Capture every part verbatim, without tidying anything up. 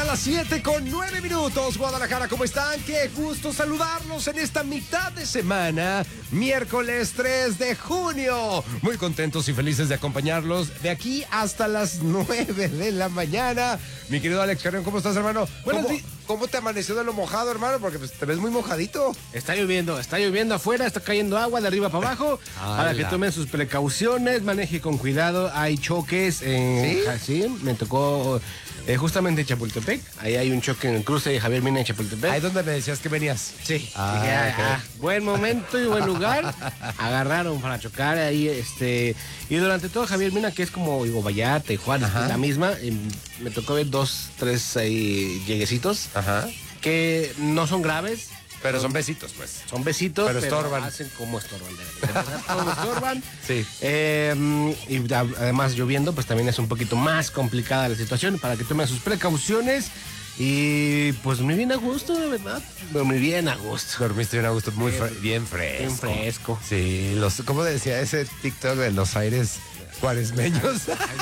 las siete con nueve minutos. Guadalajara, ¿cómo están? Qué gusto saludarlos en esta mitad de semana, miércoles tres de junio. Muy contentos y felices de acompañarlos de aquí hasta las nueve de la mañana. Mi querido Alex Carrión, ¿cómo estás, hermano? Buenos ¿Cómo, días. ¿Cómo te amaneció de lo mojado, hermano? Porque pues, te ves muy mojadito. Está lloviendo, está lloviendo afuera, está cayendo agua de arriba para abajo. Para que tomen sus precauciones, maneje con cuidado. Hay choques en... ¿Sí? Sí, me tocó eh, justamente en Chapultepec. Ahí hay un choque en el cruce de Javier Mina en Chapultepec. Ahí donde me decías que venías. Sí. Ah, Dije, ah, ok. ah, buen momento y buen lugar. Agarraron para chocar ahí, este... Y durante todo Javier Mina, que es como digo, Vallarta y Juárez, Ajá. la misma, eh, me tocó ver dos, tres ahí lleguecitos Ajá. que no son graves. Pero son besitos, pues. Son besitos, Pero pero, estorban. hacen como estorban. De verdad. Todos estorban. Sí. Eh, y a- además lloviendo, pues también es un poquito más complicada la situación para que tomen sus precauciones. Y pues muy bien a gusto, de verdad. Muy bien a gusto. Dormiste bien a gusto, muy fre- bien fresco. Bien fresco. Sí, los, ¿cómo decía ese TikTok de los aires cuaresmeños?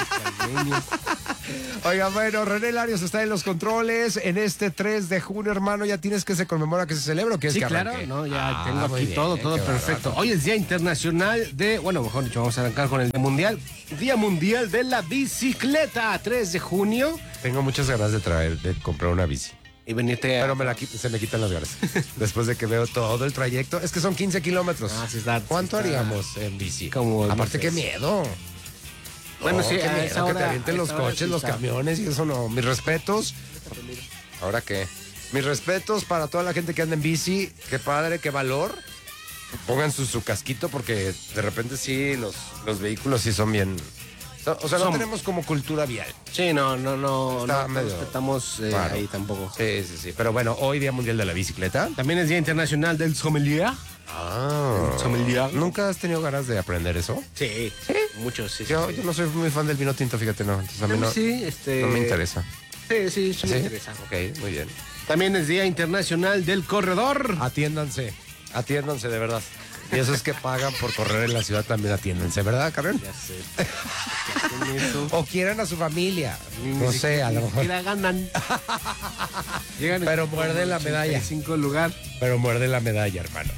Oiga, bueno, René Larios está en los controles. En este tres de junio, hermano, ya tienes que se conmemora, que se celebra, o que es Sí, que claro, arranque? no, ya Ah, tengo muy aquí bien, todo, todo qué perfecto. bárbaro. Hoy es Día Internacional de, bueno, mejor dicho, vamos a arrancar con el Día Mundial. Día Mundial de la Bicicleta, tres de junio. Tengo muchas ganas de traer, de comprar una bici. Y venirte a... Pero me la, qui- se me quitan las ganas. Después de que veo todo el trayecto. Es que son quince kilómetros. Ah, sí está, ¿Cuánto sí está. haríamos en bici? Como Aparte, no qué sé. miedo. Bueno, No, sí, qué a miedo, esa que hora- te a avienten los esa hora coches, sí los está. camiones y eso no. Mis respetos. ¿Ahora qué? Mis respetos para toda la gente que anda en bici. Qué padre, qué valor. Pongan su, su casquito porque de repente sí, los, los vehículos sí son bien... O sea, no Son- tenemos como cultura vial. Sí, no, no, no, Está no medio respetamos eh, raro. ahí tampoco. Sí, sí, sí. Pero bueno, hoy Día Mundial de la Bicicleta. También es Día Internacional del Sommelier. Ah. Sommelier. ¿Nunca has tenido ganas de aprender eso? Sí, muchos, sí. sí, Yo, sí. yo no soy muy fan del vino tinto, fíjate, no. Entonces a mí A mí no, sí, este... no me interesa. Sí, sí, sí, ¿Sí? me interesa. Ok, muy bien. También es Día Internacional del Corredor. Atiéndanse, atiéndanse de verdad. Y esos que pagan por correr en la ciudad también atiéndanse, ¿verdad, Carmen? Ya sé. ¿Qué hacen eso? O quieran a su familia. Ni No sé, siquiera- a lo ni mejor. siquiera ganan. Llegan Pero como muerden la medalla. cinco lugar. Pero muerde la medalla, hermano.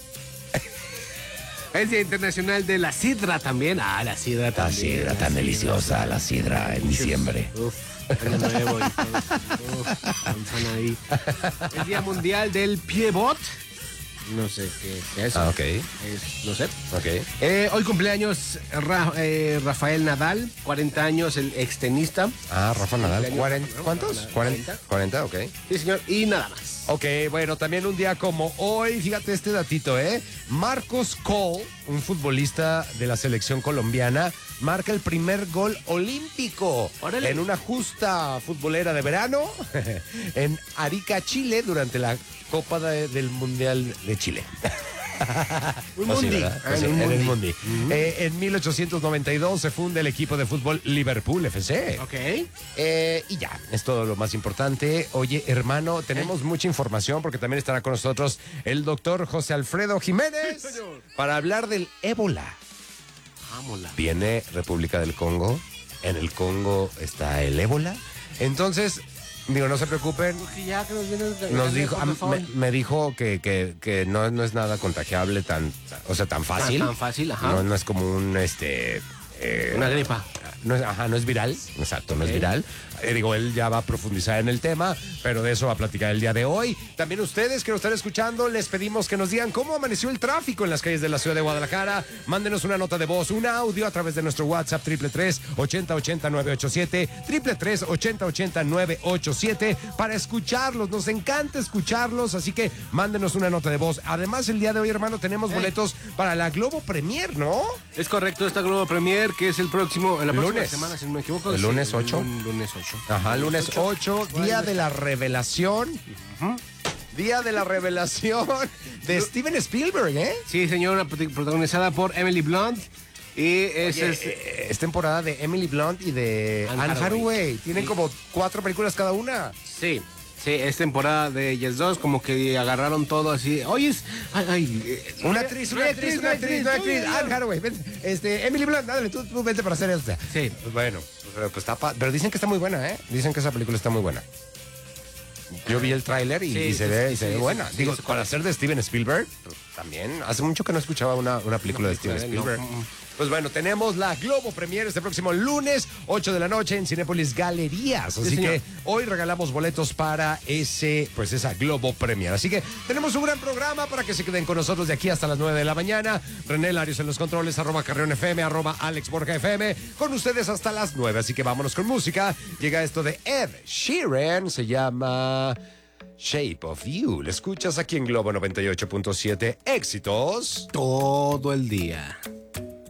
Es Día Internacional de la Sidra también. Ah, la Sidra La también. sidra tan deliciosa, la sidra en diciembre. Uf, año nuevo y todo. Uf, manzana ahí. El Día Mundial del Piebot. No sé qué es eso. Ah, ok, Es- no sé. ok. Eh, hoy cumpleaños Ra- eh, Rafael Nadal, cuarenta años, el extenista. Ah, Rafa Nadal. Cumpleaños, cuarenta, ¿no? ¿Cuántos? cuarenta. cuarenta, ok. Sí, señor. Y nada más. Ok, bueno, también un día como hoy, fíjate este datito, ¿eh? Marcos Cole, un futbolista de la selección colombiana, marca el primer gol olímpico Órale. en una justa futbolera de verano en Arica, Chile, durante la Copa de- del Mundial de Chile. Un Oh, sí, mundi. ¿verdad? Ah, Pues sí, en un en el mundi. mundi. Eh, en mil ochocientos noventa y dos se funda el equipo de fútbol Liverpool F C. Ok. Eh, y ya, es todo lo más importante. Oye, hermano, tenemos mucha información porque también estará con nosotros el doctor José Alfredo Jiménez Sí, señor. para hablar del ébola. Vámonos. Viene República del Congo, en el Congo está el ébola. Entonces, digo, no se preocupen. Ya que nos viene el- Nos el- dijo, por a- favor. me, me dijo que, que, que no, no es nada contagiable tan, o sea, tan fácil. Tan- tan fácil, ajá. No, no es como un, este... eh, Una gripa. No es, ajá, no es viral, exacto, no es Ok. viral. Eh, digo, él ya va a profundizar en el tema, pero de eso va a platicar el día de hoy. También ustedes que nos están escuchando, les pedimos que nos digan cómo amaneció el tráfico en las calles de la ciudad de Guadalajara. Mándenos una nota de voz, un audio a través de nuestro WhatsApp triple tres, ochenta ochenta, nueve ocho siete, triple tres, ochenta ochenta, nueve ocho siete, para escucharlos. Nos encanta escucharlos, así que mándenos una nota de voz. Además, el día de hoy, hermano, tenemos Eh. boletos para la Globo Premier, ¿no? Es correcto, esta Globo Premier, que es el próximo, en la próxima Lunes. semana, si no me equivoco. El sí, lunes ocho. lun- Lunes ocho. Ajá, lunes ocho, día de la revelación. Día de la revelación de Steven Spielberg, ¿eh? Sí, señora, prot- protagonizada por Emily Blunt. Y es, Oye, es- eh, es temporada de Emily Blunt y de Anne Anne Hathaway. Hathaway. Tienen Sí. como cuatro películas cada una. sí, sí, es temporada de ellas dos, como que agarraron todo así. Oye, es, ay, ay, eh, Una actriz, una actriz, una actriz, una actriz. Anne Hathaway, ven, este, Emily Blunt, dale, tú, tú vente para hacer esta. Sí. Pues bueno, pero, pues está pa- pero dicen que está muy buena, ¿eh? Dicen que esa película está muy buena. Yo vi el tráiler y, Sí, y se sí, ve, sí, y se sí, ve sí, buena. sí, Digo, sí, para ser de Steven Spielberg, pues, también. Hace mucho que no escuchaba una, una película de Steven película de él, Spielberg. no. Pues bueno, tenemos la Globo Premier este próximo lunes, ocho de la noche en Cinépolis Galerías. Así Sí, señor. que hoy regalamos boletos para ese, pues esa Globo Premier. Así que tenemos un gran programa para que se queden con nosotros de aquí hasta las nueve de la mañana. René Larios en los controles, arroba Carrión F M, arroba Alex Borja F M, con ustedes hasta las nueve. Así que vámonos con música. Llega esto de Ed Sheeran, se llama Shape of You. Lo escuchas aquí en Globo noventa y ocho punto siete. Éxitos Todo el día.